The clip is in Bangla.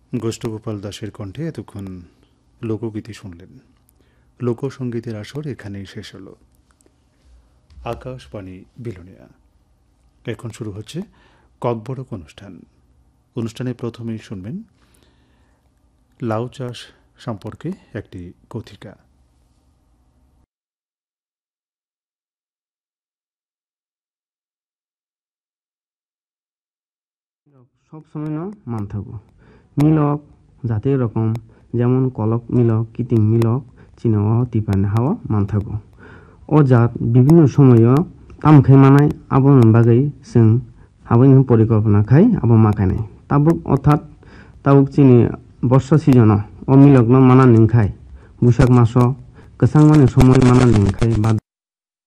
গোষ্ঠগোপাল দাসের কণ্ঠে এতক্ষণ লোকগীতি শুনলেন। লোকসঙ্গীতের আসর এখানেই শেষ হলো। আকাশবাণী বিলোনিয়া। এখন শুরু হচ্ছে ককবরক অনুষ্ঠান। অনুষ্ঠানে প্রথমেই শুনবেন লাউ চাষ সম্পর্কে একটি কথিকা। সব সময় মান থাকবো মিলক জাতীয় রকম যেমন কলক মিলক কিতিং মিলক চিনাওয়া তিপান হাওয়া মান থাকবো ও জাত বিভিন্ন সময় তামখাই মানাय আবন বাগै जों হাবৈনি পরিকল্পনা খাই আবো মাখানাय তাবুক অর্থাৎ তাবুক চিনি বর্ষা সিজন ও মিলক মানা নিংখাই বৈশাখ মাস গোसां মানে সময় মানা নিংখাই ভাদ্র